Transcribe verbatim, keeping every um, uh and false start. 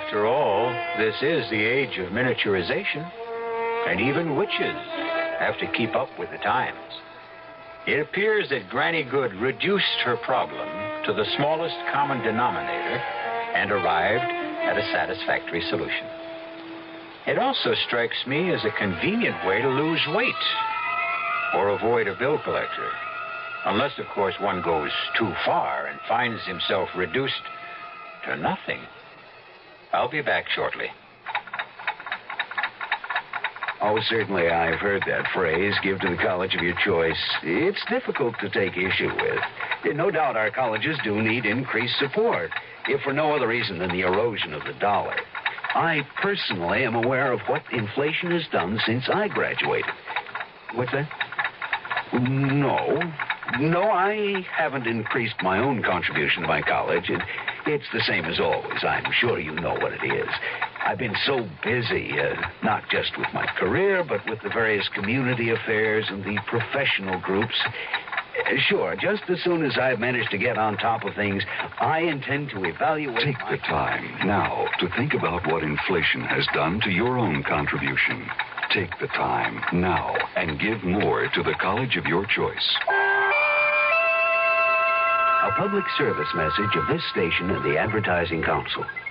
After all, this is the age of miniaturization, and even witches have to keep up with the times. It appears that Granny Good reduced her problem to the smallest common denominator and arrived at a satisfactory solution. It also strikes me as a convenient way to lose weight or avoid a bill collector. Unless, of course, one goes too far and finds himself reduced to nothing. I'll be back shortly. Oh, certainly I've heard that phrase, give to the college of your choice. It's difficult to take issue with. No doubt our colleges do need increased support, if for no other reason than the erosion of the dollar. I personally am aware of what inflation has done since I graduated. What's that? No. No, I haven't increased my own contribution to my college. It, it's the same as always. I'm sure you know what it is. I've been so busy, uh, not just with my career, but with the various community affairs and the professional groups. Uh, sure, just as soon as I've managed to get on top of things, I intend to evaluate... Take the time now to think about what inflation has done to your own contribution. Take the time now and give more to the college of your choice. A public service message of this station and the Advertising Council.